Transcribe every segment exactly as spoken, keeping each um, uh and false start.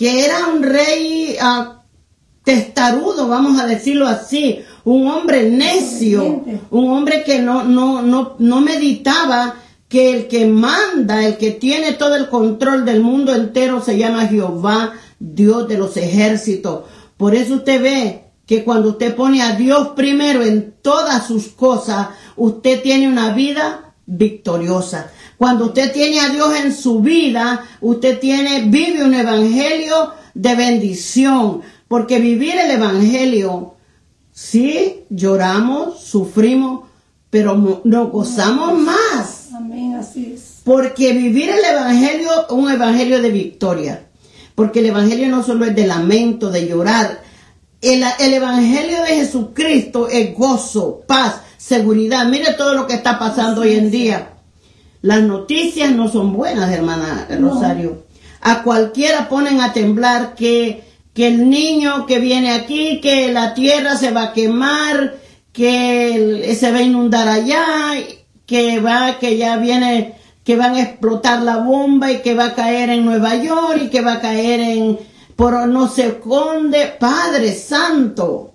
que era un rey uh, testarudo, vamos a decirlo así, un hombre necio, un hombre que no, no, no, no meditaba que el que manda, el que tiene todo el control del mundo entero se llama Jehová, Dios de los ejércitos. Por eso usted ve que cuando usted pone a Dios primero en todas sus cosas, usted tiene una vida victoriosa. Cuando usted tiene a Dios en su vida, usted tiene, vive un evangelio de bendición. Porque vivir el evangelio, sí, lloramos, sufrimos, pero nos gozamos más. Amén, así es. Porque vivir el evangelio, un evangelio de victoria. Porque el evangelio no solo es de lamento, de llorar. El, el evangelio de Jesucristo es gozo, paz, seguridad. Mire todo lo que está pasando hoy en día. Las noticias no son buenas, hermana Rosario. No. A cualquiera ponen a temblar que, que el niño que viene aquí, que la tierra se va a quemar, que el, se va a inundar allá, que va, que ya viene, que van a explotar la bomba y que va a caer en Nueva York y que va a caer en, por no sé dónde. Padre Santo,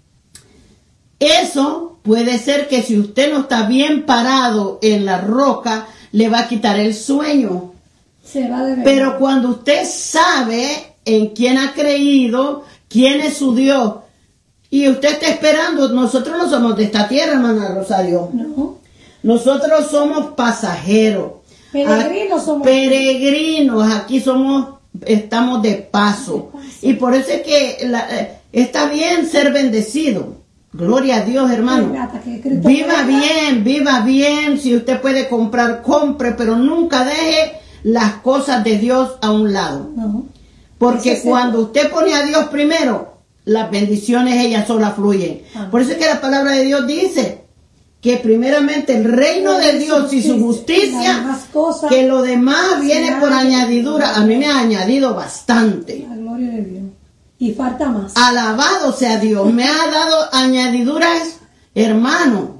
eso puede ser que si usted no está bien parado en la roca, le va a quitar el sueño. Se va de verdad. Pero cuando usted sabe en quién ha creído, quién es su Dios, y usted está esperando, nosotros no somos de esta tierra, hermana Rosario. No. Nosotros somos pasajeros. Peregrinos somos. Peregrinos, aquí somos, estamos de paso. de paso. Y por eso es que la, está bien ser bendecido. Gloria a Dios, hermano. Viva bien, viva bien. Si usted puede comprar, compre, pero nunca deje las cosas de Dios a un lado. No. Porque cuando usted pone a Dios primero, las bendiciones ellas solas fluyen. Ah. Por eso es que la palabra de Dios dice que primeramente el reino de Dios y su justicia, que lo demás viene por añadidura. A mí me ha añadido bastante. La gloria de Dios. Y falta más. Alabado sea Dios. Me ha dado añadiduras, hermano.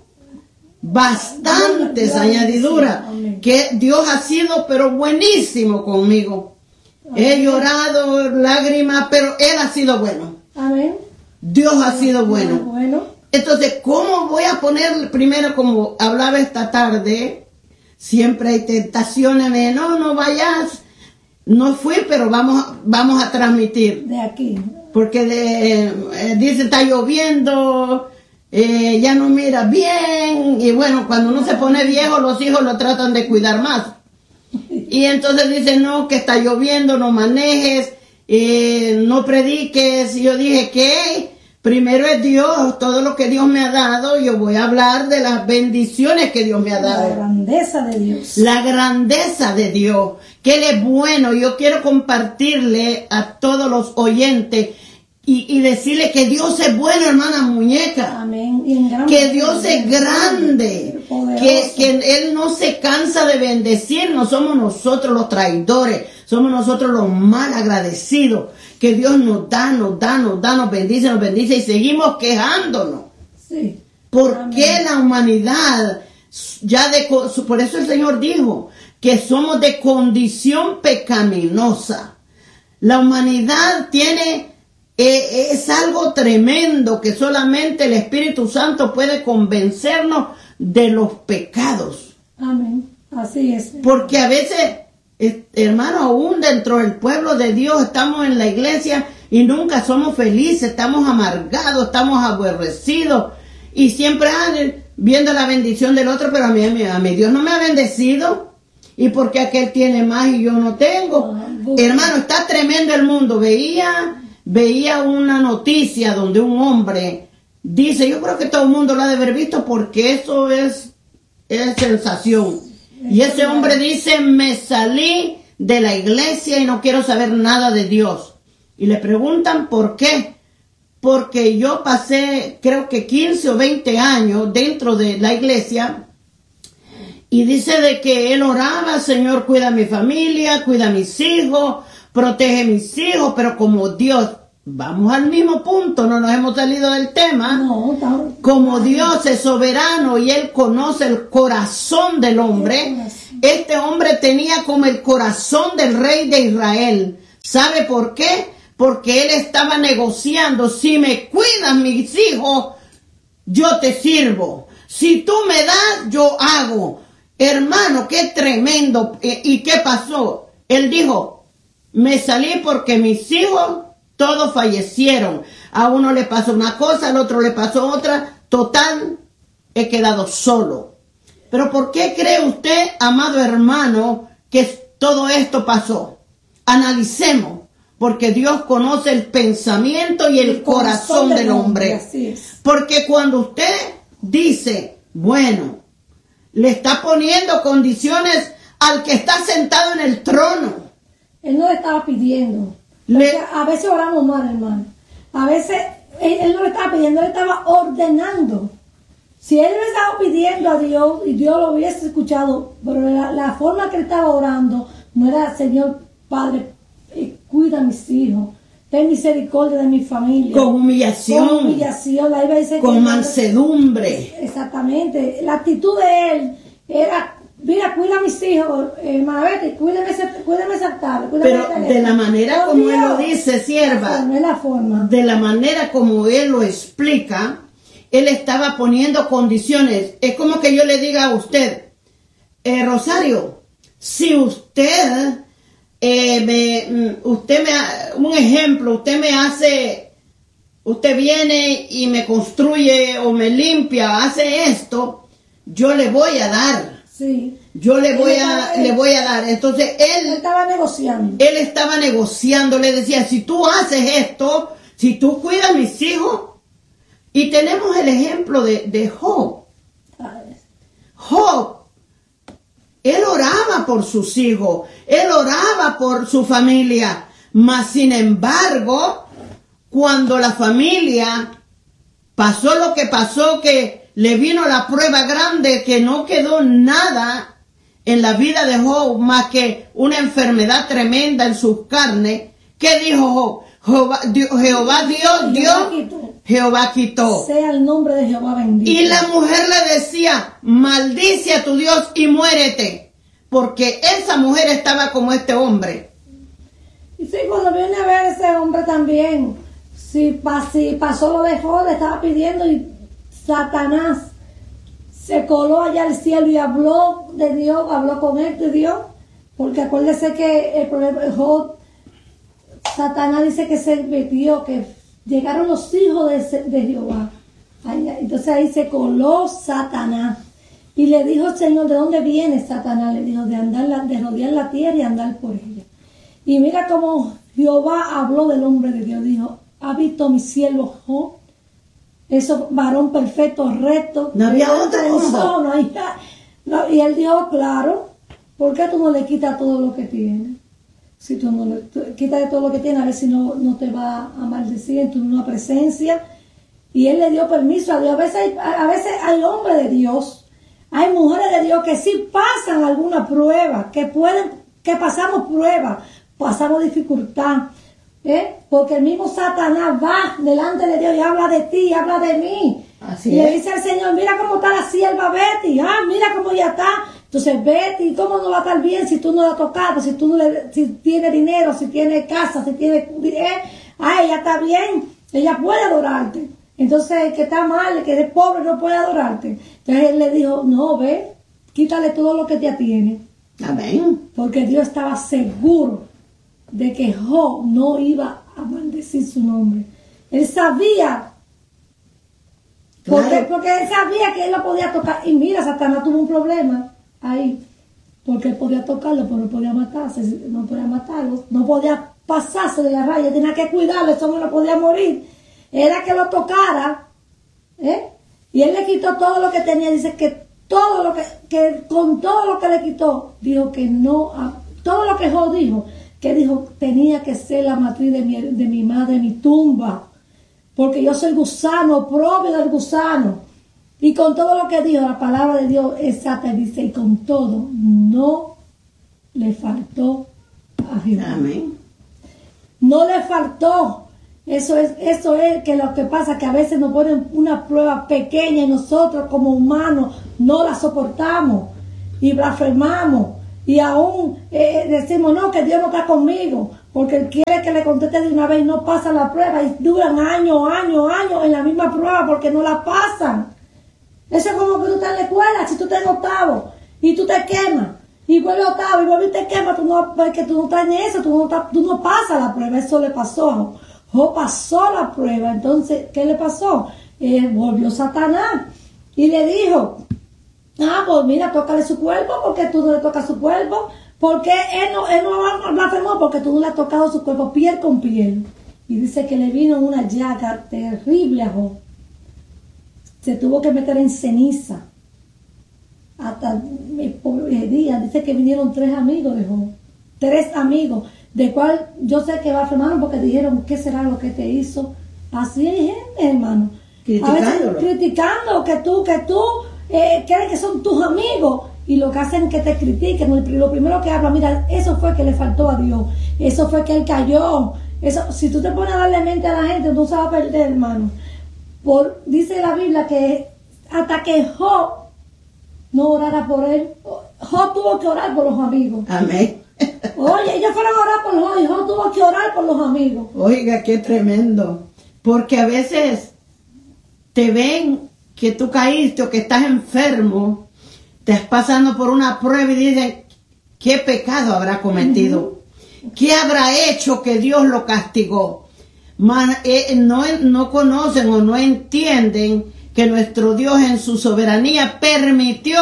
Bastantes añadiduras. Que Dios ha sido, pero buenísimo conmigo. Amén. He llorado lágrimas, pero Él ha sido bueno. Amén. Dios ha sido bueno. Bueno. Entonces, ¿cómo voy a poner primero, como hablaba esta tarde? Siempre hay tentaciones de, no, no vayas. No fui, pero vamos, vamos a transmitir. De aquí. Porque de, eh, dice, está lloviendo, eh, ya no mira bien. Y bueno, cuando uno se pone viejo, los hijos lo tratan de cuidar más. Y entonces dice, no, que está lloviendo, no manejes, eh, no prediques. Y yo dije, ¿qué? Primero es Dios, todo lo que Dios me ha dado. Yo voy a hablar de las bendiciones que Dios me ha dado. La grandeza de Dios. La grandeza de Dios. Que Él es bueno. Yo quiero compartirle a todos los oyentes y, y decirle que Dios es bueno, hermana muñeca. Amén. Y en gran que Dios es grande. Que, que Él no se cansa de bendecirnos. Somos nosotros los traidores. Somos nosotros los mal agradecidos. Que Dios nos da, nos da, nos da, nos bendice, nos bendice y seguimos quejándonos. Sí. ¿Por qué la humanidad, ya de, por eso el Señor dijo que somos de condición pecaminosa? La humanidad tiene, eh, es algo tremendo que solamente el Espíritu Santo puede convencernos de los pecados. Amén. Así es. Porque a veces, hermano, aún dentro del pueblo de Dios estamos en la iglesia y nunca somos felices, estamos amargados, estamos aborrecidos y siempre ah, viendo la bendición del otro, pero a mí, a mí, a mí Dios no me ha bendecido. ¿Y porque aquel tiene más y yo no tengo? Oh, hermano, está tremendo el mundo. Veía, veía una noticia donde un hombre dice, yo creo que todo el mundo lo ha de haber visto porque eso es, es sensación. Y ese hombre dice, me salí de la iglesia y no quiero saber nada de Dios. Y le preguntan por qué. Porque yo pasé, creo que quince o veinte años dentro de la iglesia. Y dice de que él oraba, Señor, cuida a mi familia, cuida a mis hijos, protege a mis hijos. Pero como Dios, vamos al mismo punto, no nos hemos salido del tema. No, no. Como Dios es soberano y Él conoce el corazón del hombre, este hombre tenía como el corazón del rey de Israel. ¿Sabe por qué? Porque él estaba negociando. Si me cuidas mis hijos, yo te sirvo. Si tú me das, yo hago. Hermano, qué tremendo. ¿Y qué pasó? Él dijo, me salí porque mis hijos todos fallecieron. A uno le pasó una cosa, al otro le pasó otra. Total, he quedado solo. Pero ¿por qué cree usted, amado hermano, que todo esto pasó? Analicemos, porque Dios conoce el pensamiento y el, el corazón, corazón del hombre. Así es. Porque cuando usted dice, bueno, le está poniendo condiciones al que está sentado en el trono. Él no le estaba pidiendo. Le... A veces oramos mal, hermano. A veces él, él no le estaba pidiendo, él estaba ordenando. Si él le estaba pidiendo a Dios y Dios lo hubiese escuchado, pero la, la forma que él estaba orando no era, Señor Padre, eh, cuida a mis hijos, ten misericordia de mi familia. Con humillación. Con humillación. La Biblia dice con que mansedumbre. Exactamente. La actitud de él era, mira, cuida a mis hijos, hermana Betty, cuídame ese, cuídame ese altar. Pero de la manera como él lo dice, sierva, no es la forma. De la manera como él lo explica, él estaba poniendo condiciones. Es como que yo le diga a usted, eh, Rosario, si usted, eh, me, usted me, un ejemplo, usted me hace, usted viene y me construye o me limpia, hace esto, yo le voy a dar. Sí. Yo le voy estaba, a, él, le voy a dar. Entonces él, él estaba negociando. Él estaba negociando, le decía, si tú haces esto, si tú cuidas a mis hijos. Y tenemos el ejemplo de, de Job. Job, él oraba por sus hijos, él oraba por su familia, mas sin embargo, cuando la familia pasó lo que pasó, que le vino la prueba grande, que no quedó nada en la vida de Job más que una enfermedad tremenda en sus carnes, ¿qué dijo Job? Jehová, Dios, Jehová Dios, Dios, Jehová quitó. Sea el nombre de Jehová bendito. Y la mujer le decía, maldice a tu Dios y muérete. Porque esa mujer estaba como este hombre. Y sí, cuando viene a ver ese hombre también, si, si pasó lo de Job, le estaba pidiendo y Satanás se coló allá al cielo y habló de Dios, habló con él de Dios. Porque acuérdese que el problema de Job, Satanás dice que se metió, que llegaron los hijos de, de Jehová. Ahí, entonces ahí se coló Satanás. Y le dijo el Señor, ¿de dónde viene Satanás? Le dijo, de andar la, de rodear la tierra y andar por ella. Y mira cómo Jehová habló del hombre de Dios. Dijo, ¿ha visto mi siervo Job? Eso varón perfecto, recto. No había otra cosa. No, no, hay, no, y él dijo, claro, ¿por qué tú no le quitas todo lo que tiene? Si tú no le quitas todo lo que tiene, a ver si no, no te va a maldecir en tu una presencia. Y él le dio permiso a Dios. A veces hay, a veces hay hombres de Dios, hay mujeres de Dios que sí pasan alguna prueba, que pueden, que pasamos pruebas, pasamos dificultad, ¿eh? Porque el mismo Satanás va delante de Dios y habla de ti, habla de mí. Así y es. le dice al Señor, mira cómo está la sierva Betty, ah, mira cómo ya está. Entonces, Betty, ¿cómo no va a estar bien si tú no la has tocado? Si tú no le, si tiene dinero, si tiene casa, si tiene, eh, ah, ella está bien, ella puede adorarte. Entonces, el que está mal, el que es pobre no puede adorarte. Entonces él le dijo, no, ve, quítale todo lo que te tiene. Amén. Porque Dios estaba seguro de que Job no iba a maldecir su nombre. Él sabía, porque, Claro. porque él sabía que él lo podía tocar. Y mira, Satanás tuvo un problema ahí, porque él podía tocarlo, pero no podía matarse, no podía matarlo, no podía pasarse de la raya, tenía que cuidarlo, eso no lo podía morir. Era que lo tocara, ¿eh? Y él le quitó todo lo que tenía. Dice que todo lo que, que con todo lo que le quitó, dijo que no, a, todo lo que Job dijo, que dijo, tenía que ser la matriz de mi, de mi madre, mi tumba, porque yo soy gusano, propio del gusano. Y con todo lo que dijo, la palabra de Dios exacta, dice, y con todo, no le faltó a Jehová. Amén. No le faltó. Eso es, eso es que lo que pasa, que a veces nos ponen una prueba pequeña y nosotros como humanos no la soportamos y blasfemamos y aún eh, decimos, no, que Dios no está conmigo, porque él quiere que le conteste de una vez y no pasa la prueba y duran años, años, años en la misma prueba porque no la pasan. Eso es como que tú estás en la escuela, si tú estás en octavo y tú te quemas y vuelves a octavo y vuelves y te quemas, tú no, porque tú no estás en eso, tú no, tú no pasas la prueba. Eso le pasó a Job. Job pasó la prueba. Entonces, ¿qué le pasó? Eh, volvió Satanás y le dijo, ah, pues mira, tócale su cuerpo, porque tú no le tocas su cuerpo, porque él no, él no blasfemó, porque tú no le has tocado su cuerpo piel con piel. Y dice que le vino una llaga terrible a Job. Se tuvo que meter en ceniza hasta el pobre día. Dice que vinieron tres amigos de Job, tres amigos, de cual yo sé que blasfemaron porque dijeron, ¿qué será lo que te hizo? Así hay gente, hermano, a veces criticando que tú, que tú eh, crees que son tus amigos y lo que hacen es que te critiquen. Lo primero que habla, mira, eso fue que le faltó a Dios, eso fue que él cayó. Eso, si tú te pones a darle mente a la gente, tú se vas a perder, hermano. Por, dice la Biblia que hasta que Job no orara por él, Job tuvo que orar por los amigos. Amén. Oye, ellos fueron a orar por Job y Job tuvo que orar por los amigos. Oiga, qué tremendo. Porque a veces te ven que tú caíste o que estás enfermo, estás pasando por una prueba y dicen, ¿qué pecado habrá cometido? Uh-huh. ¿Qué habrá hecho que Dios lo castigó? Man, eh, no, no conocen o no entienden que nuestro Dios en su soberanía permitió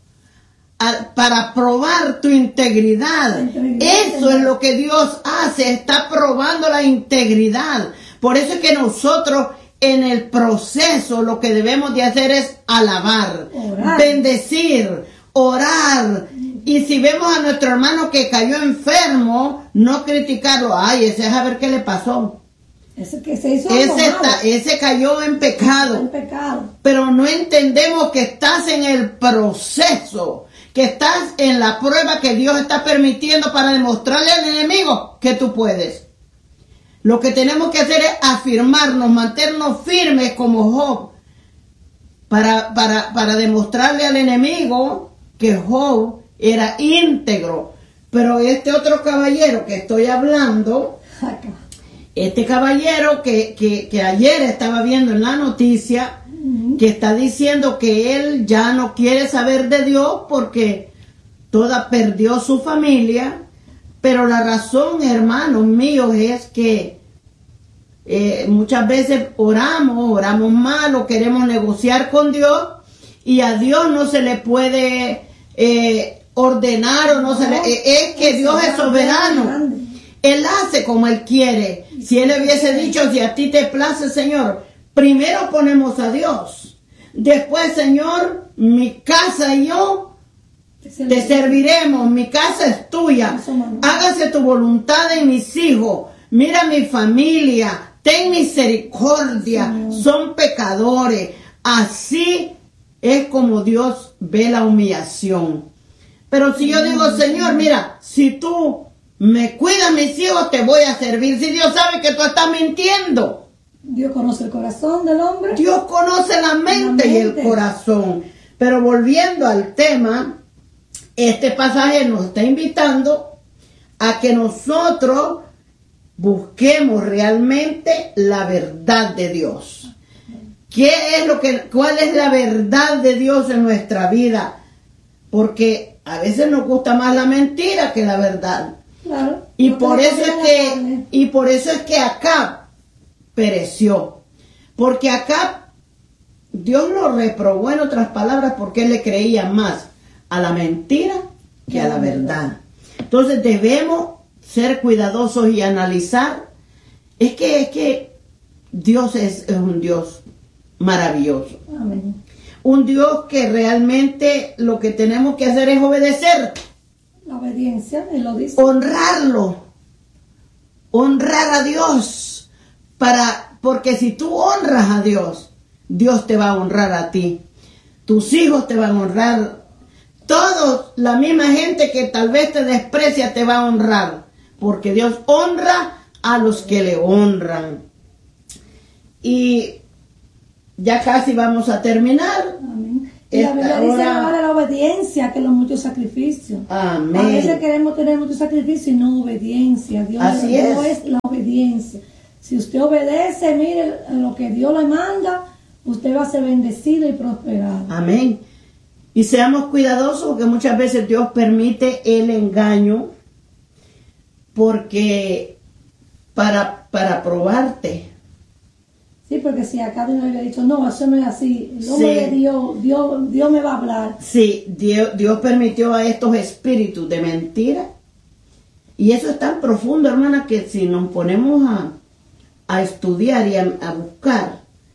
a, para probar tu integridad. integridad. Eso es lo que Dios hace, está probando la integridad. Por eso es que nosotros en el proceso lo que debemos de hacer es alabar, orar, bendecir, orar. Y si vemos a nuestro hermano que cayó enfermo, no criticarlo. Ay, ese es a ver qué le pasó. Ese, que se hizo ese, está, ese cayó en pecado. en pecado. Pero no entendemos que estás en el proceso, que estás en la prueba que Dios está permitiendo para demostrarle al enemigo que tú puedes. Lo que tenemos que hacer es afirmarnos, mantenernos firmes como Job, para, para, para demostrarle al enemigo que Job era íntegro. Pero este otro caballero que estoy hablando, este caballero que, que, que ayer estaba viendo en la noticia, uh-huh, que está diciendo que él ya no quiere saber de Dios porque toda perdió su familia. Pero la razón, hermanos míos, es que eh, muchas veces oramos, oramos mal o queremos negociar con Dios y a Dios no se le puede eh, ordenar o no, no se le... Eh, es que Dios es soberano. Él hace como Él quiere. Si Él hubiese dicho, si a ti te place, Señor, primero ponemos a Dios. Después, Señor, mi casa y yo te serviremos, mi casa es tuya. Hágase tu voluntad en mis hijos. Mira mi familia, ten misericordia. Son pecadores. Así es como Dios ve la humillación. Pero si yo digo, Señor, mira, si tú me cuidas mis hijos, te voy a servir. Si Dios sabe que tú estás mintiendo. Dios conoce el corazón del hombre. Dios conoce la mente, la mente. y el corazón. Pero volviendo al tema, este pasaje nos está invitando a que nosotros busquemos realmente la verdad de Dios. ¿Qué es lo que, cuál es la verdad de Dios en nuestra vida? Porque a veces nos gusta más la mentira que la verdad. Claro, y por eso es que y por eso es que Acab pereció. Porque Acab, Dios lo reprobó, en otras palabras, porque él le creía más a la mentira que a la verdad. Entonces debemos ser cuidadosos y analizar. Es que, es que Dios es, es un Dios maravilloso. Amén. Un Dios que realmente lo que tenemos que hacer es obedecer. La obediencia, Él lo dice. Honrarlo. Honrar a Dios. Para, porque si tú honras a Dios, Dios te va a honrar a ti. Tus hijos te van a honrar. Todos, la misma gente que tal vez te desprecia, te va a honrar. Porque Dios honra a los que le honran. Y ya casi vamos a terminar. Amén. Y la Biblia dice hora... que vale la obediencia que los muchos sacrificios. Amén. A veces queremos tener muchos sacrificios y no obediencia. Dios Así no es. es la obediencia. Si usted obedece, mire lo que Dios le manda, usted va a ser bendecido y prosperado. Amén. Y seamos cuidadosos porque muchas veces Dios permite el engaño porque para, para probarte. Sí, porque si acá Dios le había dicho, no, eso no es así, el hombre Sí. de Dios, Dios, Dios me va a hablar. Sí, Dios, Dios permitió a estos espíritus de mentira. Y eso es tan profundo, hermana, que si nos ponemos a, a estudiar y a, a buscar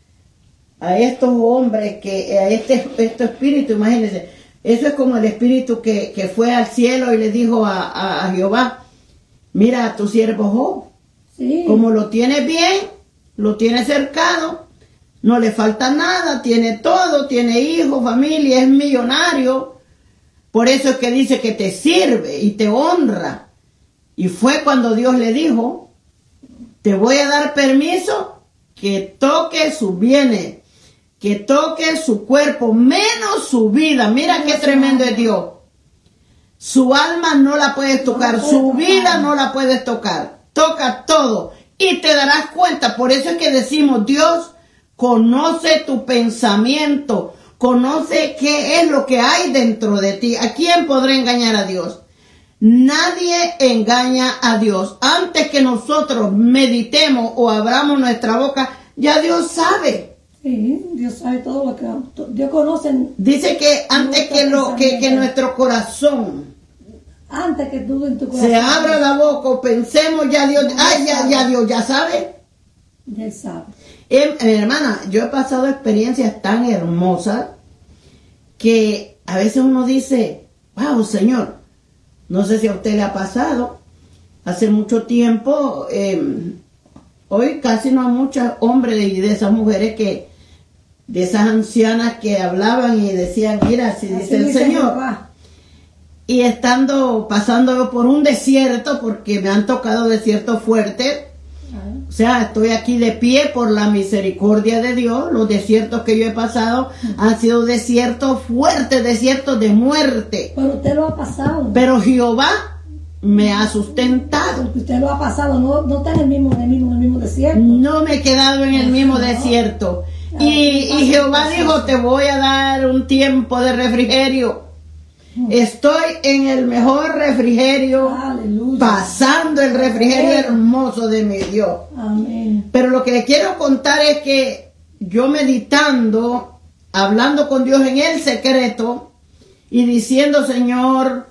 a estos hombres, que a este, este espíritu, imagínense, eso es como el espíritu que, que fue al cielo y le dijo a, a, a Jehová, mira a tu siervo Job, Sí. como lo tiene bien, lo tiene cercano, no le falta nada, tiene todo, tiene hijos, familia, es millonario. Por eso es que dice que te sirve y te honra. Y fue cuando Dios le dijo, te voy a dar permiso que toque sus bienes, que toque su cuerpo, menos su vida. Mira qué tremendo es Dios. Su alma no la puedes tocar, su vida no la puedes tocar. Toca todo. Y te darás cuenta, por eso es que decimos, Dios conoce tu pensamiento, conoce qué es lo que hay dentro de ti. ¿A quién podrá engañar a Dios? Nadie engaña a Dios. Antes que nosotros meditemos o abramos nuestra boca, ya Dios sabe. Sí, Dios sabe todo lo que... Dios conoce... Dice que antes que, lo, que, que nuestro corazón... Antes que tú en tu corazón... se abra la boca o pensemos, ya Dios, ay, ya, ya Dios, ya sabe. Ya Él sabe. Eh, eh, hermana, yo he pasado experiencias tan hermosas que a veces uno dice, wow, Señor, no sé si a usted le ha pasado, hace mucho tiempo, eh, hoy casi no hay muchos hombres y de esas mujeres que, de esas ancianas que hablaban y decían, mira, si dice el Señor. Jehová. Y estando, pasando yo por un desierto, porque me han tocado desiertos fuertes, o sea, estoy aquí de pie por la misericordia de Dios. Los desiertos que yo he pasado han sido desiertos fuertes, desiertos de muerte. Pero usted lo ha pasado. Pero Jehová me ha sustentado. Porque usted lo ha pasado, no, no está en el mismo, en el mismo, en el mismo desierto. No me he quedado en el mismo desierto. Y, y Jehová dijo, te voy a dar un tiempo de refrigerio. Estoy en el mejor refrigerio, Aleluya. pasando el refrigerio hermoso de mi Dios. Amén. Pero lo que le quiero contar es que yo meditando, hablando con Dios en el secreto y diciendo, Señor,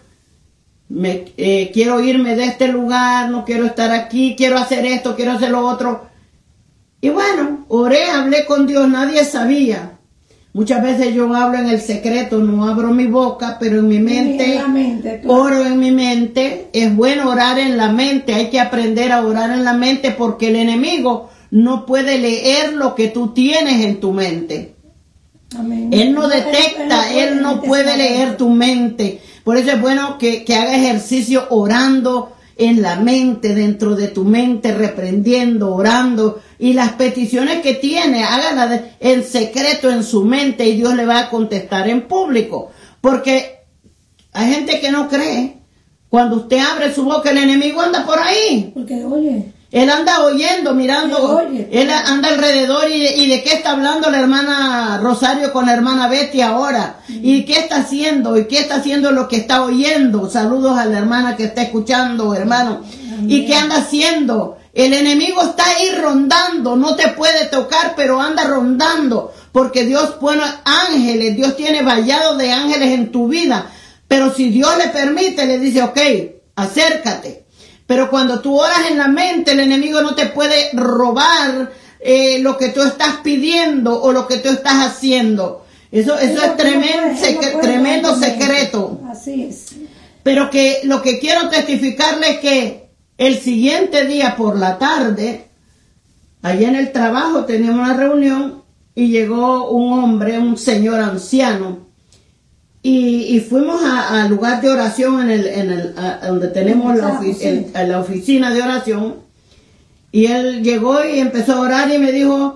me, eh, quiero irme de este lugar, no quiero estar aquí, quiero hacer esto, quiero hacer lo otro. Y bueno, oré, hablé con Dios, nadie sabía. Muchas veces yo hablo en el secreto, no abro mi boca, pero en mi mente, En la mente, claro. oro en mi mente. Es bueno orar en la mente, hay que aprender a orar en la mente porque el enemigo no puede leer lo que tú tienes en tu mente. Amén. Él no detecta, él no puede leer tu mente. Por eso es bueno que, que haga ejercicio orando en la mente, dentro de tu mente, reprendiendo, orando, y las peticiones que tiene, háganlas en secreto en su mente y Dios le va a contestar en público, porque hay gente que no cree. Cuando usted abre su boca, el enemigo anda por ahí. Porque, oye, Él anda oyendo, mirando, Oye. él anda alrededor y, y de qué está hablando la hermana Rosario con la hermana Betty ahora, y qué está haciendo, y qué está haciendo lo que está oyendo. Saludos a la hermana que está escuchando, hermano. Amén. Y qué anda haciendo. El enemigo está ahí rondando, no te puede tocar, pero anda rondando, porque Dios pone ángeles, Dios tiene vallado de ángeles en tu vida. Pero si Dios le permite, le dice, ok, acércate. Pero cuando tú oras en la mente, el enemigo no te puede robar eh, lo que tú estás pidiendo o lo que tú estás haciendo. Eso, eso es tremendo, sec- tremendo secreto. Así es. Pero que lo que quiero testificarle es que el siguiente día por la tarde, allá en el trabajo teníamos una reunión y llegó un hombre, un señor anciano. Y, y fuimos al lugar de oración en el, en el, a, donde tenemos la, ofi el, la oficina de oración. Y él llegó y empezó a orar y me dijo,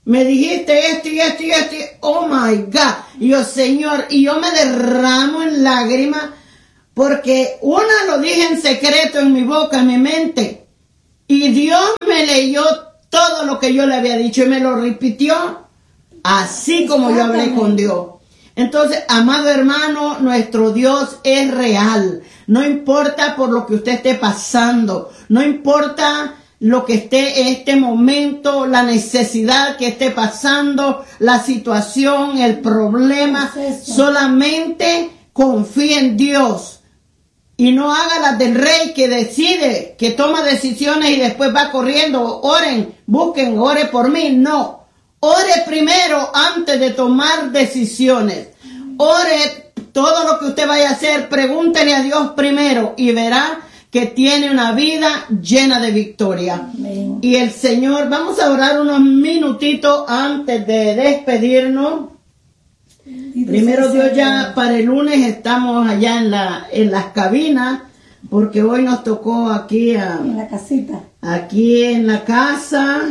me dijiste esto y esto y esto, oh my God. Y yo, Señor, y yo me derramo en lágrimas, porque una lo dije en secreto en mi boca, en mi mente, y Dios me leyó todo lo que yo le había dicho y me lo repitió, así como yo hablé con Dios. Entonces, amado hermano, nuestro Dios es real. No importa por lo que usted esté pasando, no importa lo que esté en este momento, la necesidad que esté pasando, la situación, el problema, solamente confíe en Dios y no haga las del rey que decide, que toma decisiones y después va corriendo. Oren, busquen, ore por mí. No, ore primero antes de tomar decisiones. Ore todo lo que usted vaya a hacer, pregúntele a Dios primero y verá que tiene una vida llena de victoria. Amén. Y el Señor, vamos a orar unos minutitos antes de despedirnos. Primero Dios, ya para el lunes estamos allá en la en las cabinas, porque hoy nos tocó aquí a, en la casita. Aquí en la casa,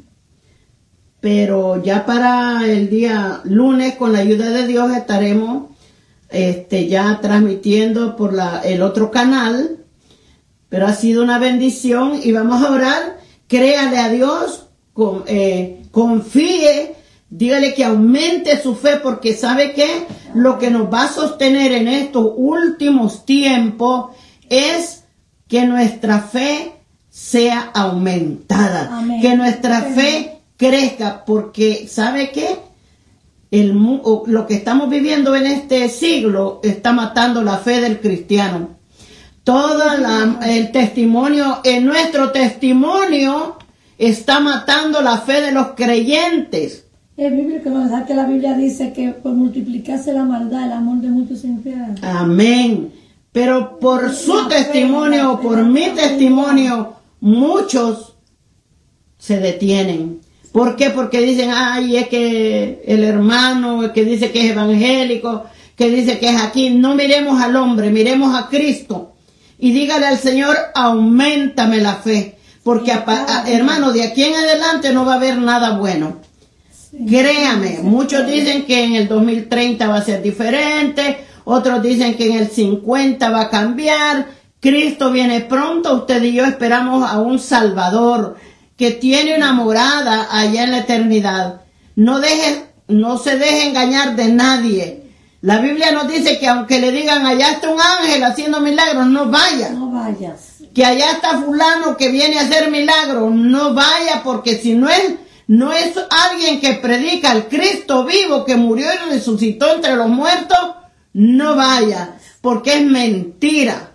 pero ya para el día lunes, con la ayuda de Dios, estaremos este ya transmitiendo por la el otro canal. Pero ha sido una bendición y vamos a orar. Créale a Dios, con, eh, confíe, dígale que aumente su fe, porque sabe que lo que nos va a sostener en estos últimos tiempos es que nuestra fe sea aumentada. Amén. Que nuestra Amén. Fe crezca, porque sabe que el, lo que estamos viviendo en este siglo está matando la fe del cristiano. Todo la, el testimonio, en nuestro testimonio, está matando la fe de los creyentes. Es bíblico, ¿no? Que la Biblia dice que por multiplicarse la maldad, el amor de muchos se enfriará. Amén. Pero por su testimonio, o por mi testimonio, muchos se detienen. ¿Por qué? Porque dicen, ay, es que el hermano que dice que es evangélico, que dice que es aquí. No miremos al hombre, miremos a Cristo. Y dígale al Señor, auméntame la fe, porque a, a, hermano, de aquí en adelante no va a haber nada bueno. Sí, créame, sí, muchos dicen que en el dos mil treinta va a ser diferente, otros dicen que en el cincuenta va a cambiar. Cristo viene pronto, usted y yo esperamos a un Salvador que tiene una morada allá en la eternidad. No deje, no se deje engañar de nadie. La Biblia nos dice que aunque le digan allá está un ángel haciendo milagros, no vaya. No vayas. Que allá está fulano que viene a hacer milagros, no vaya, porque si no es, no es alguien que predica al Cristo vivo que murió y resucitó entre los muertos, no vaya, porque es mentira.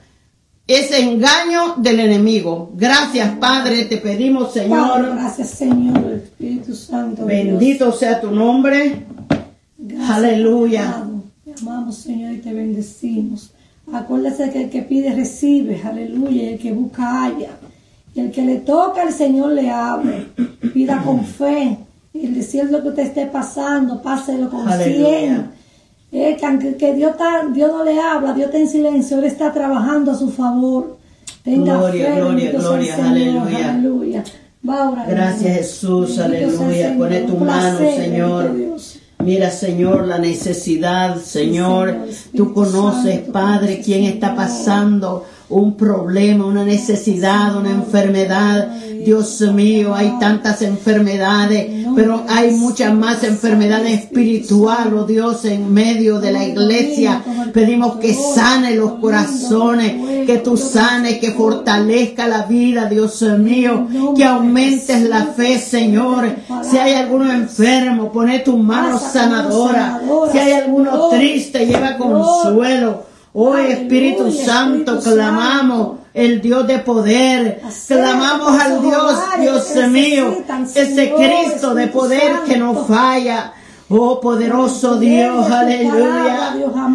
Es engaño del enemigo. Gracias, Padre, te pedimos, Señor. Padre, gracias, Señor, Espíritu Santo. Bendito Dios. Sea tu nombre. Gracias, aleluya. Padre. Te amamos, Señor, y te bendecimos. Acuérdate que el que pide recibe, aleluya, y el que busca halla. Y el que le toca al Señor le abre. Pida con fe. Y decir lo que usted esté pasando, páselo con cien. Eh, que aunque que Dios, está, Dios no le habla, Dios está en silencio, Él está trabajando a su favor. Tenga gloria, fe, gloria, gloria, Señor, aleluya. aleluya. Va a orar, gracias, Jesús, aleluya. Pone tu mano, Señor. Mira, Señor, la necesidad, Señor. Tú conoces, Padre, quién está pasando un problema, una necesidad, una enfermedad. Dios mío, hay tantas enfermedades, pero hay muchas más enfermedades espirituales, oh Dios, en medio de la iglesia. Pedimos que sane los corazones, que tú sanes, que fortalezca la vida, Dios mío, que aumentes la fe, Señor. Si hay alguno enfermo, pone tu mano sanadora. Si hay alguno triste, lleva consuelo. Oh Espíritu Santo, clamamos el Dios de poder, clamamos al Dios, Dios mío, ese Cristo de poder que no falla. Oh poderoso Dios, aleluya.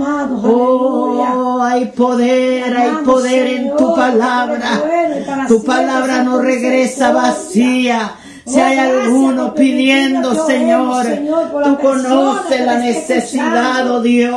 Oh, hay poder, hay poder en tu palabra. Tu palabra no regresa vacía. Si hay alguno pidiendo, Señor, tú conoces la necesidad, oh Dios.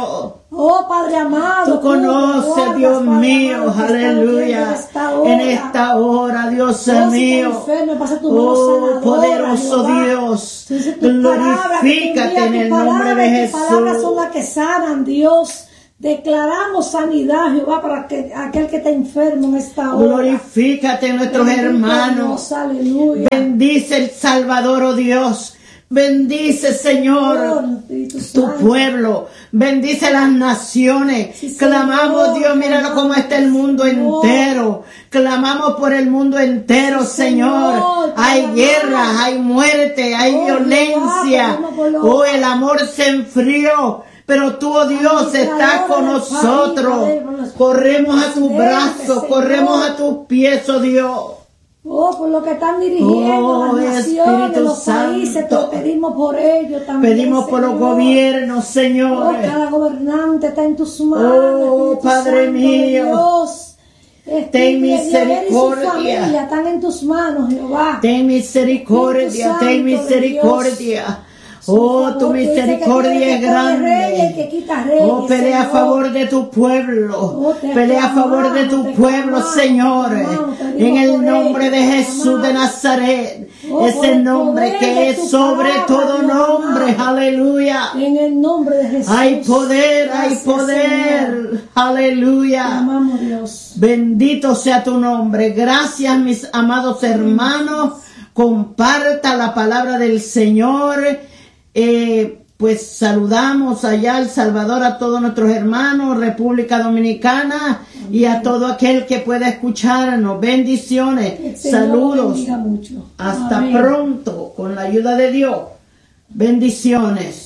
Oh Padre amado, tú conoces, Dios mío, aleluya, en esta hora, Dios mío, oh poderoso Dios, glorifícate en el nombre de Jesús. Tus palabras son las que sanan, Dios. Declaramos sanidad, Jehová, para que, aquel que está enfermo en esta hora. Glorifícate en nuestros hermanos. Aleluya. Bendice el Salvador, oh Dios. Bendice, Señor, tu pueblo. Bendice las naciones. Sí, Clamamos, Dios, míralo cómo está el mundo entero. Clamamos por el mundo entero, sí, Señor. Señor. Hay guerras, hay muerte, hay oh, violencia. Oh, el amor se enfrió. Pero tú, oh Dios, estás con nosotros. Corremos a tus brazos, corremos a tus pies, oh Dios. Oh, por lo que están dirigiendo oh, las naciones, los países, te pedimos por ellos también. Pedimos por los gobiernos, Señor. Oh, cada gobernante está en tus manos. Oh, Padre Santo, mío. Dios. Ten misericordia. Familia, están en tus manos, Jehová. Ten misericordia, ten misericordia. Oh, tu misericordia es grande. Oh, pelea a favor de tu pueblo. Pelea a favor de tu pueblo, Señor. En el nombre de Jesús de Nazaret. Ese nombre que es sobre todo nombre. Aleluya. En el nombre de Jesús. Hay poder, hay poder. Aleluya. Bendito sea tu nombre. Gracias, mis amados hermanos. Comparta la palabra del Señor. Eh, pues saludamos allá a El Salvador a todos nuestros hermanos, República Dominicana. Amén. Y a todo aquel que pueda escucharnos. Bendiciones, saludos. Hasta Amén. Pronto, con la ayuda de Dios. Bendiciones.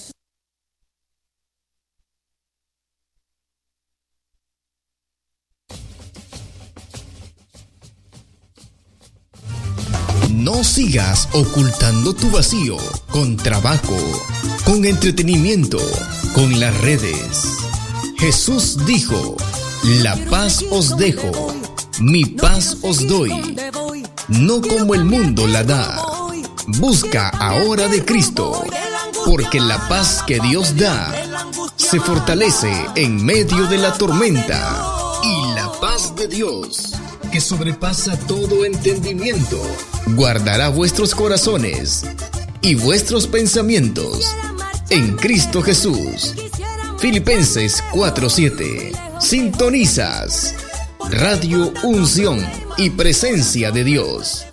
No sigas ocultando tu vacío con trabajo, con entretenimiento, con las redes. Jesús dijo, la paz os dejo, mi paz os doy, no como el mundo la da. Busca ahora de Cristo, porque la paz que Dios da se fortalece en medio de la tormenta. Y la paz de Dios, que sobrepasa todo entendimiento, guardará vuestros corazones y vuestros pensamientos en Cristo Jesús. Filipenses cuatro siete. Sintonizas Radio Unción y Presencia de Dios.